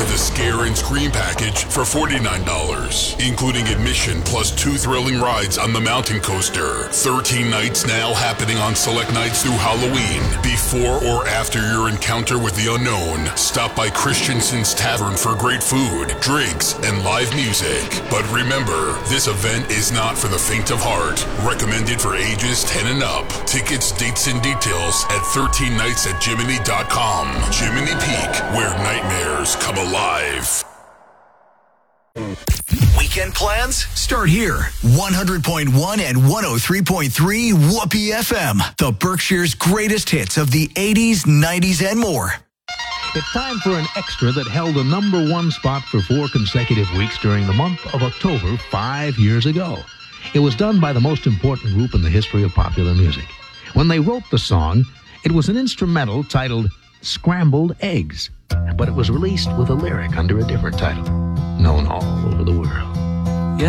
to the Scare and Scream package for $49, including admission plus 2 thrilling rides on the Mountain Coaster. 13 nights now happening on select nights through Halloween. Before or after your encounter with the unknown, stop by Christensen's Tavern for great food, drinks, and live music. But remember, this event is not for the faint of heart. Recommended for ages 10 and up. Tickets, dates, and details at 13nightsatjiminy.com. Jiminy Peak, where nightmares come alive. Weekend plans? Start here. 100.1 and 103.3 Whoopee FM. The Berkshire's greatest hits of the 80s, 90s, and more. It's time for an extra that held the number 1 spot for 4 consecutive weeks during the month of October 5 years ago. It was done by the most important group in the history of popular music. When they wrote the song, it was an instrumental titled Scrambled Eggs, but it was released with a lyric under a different title, known all over the world.